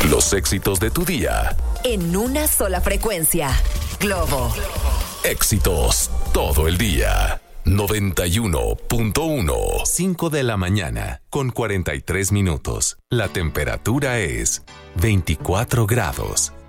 Los éxitos de tu día. En una sola frecuencia. Globo. Éxitos todo el día. 91.1. 5 de la mañana con 43 minutos. La temperatura es 24 grados.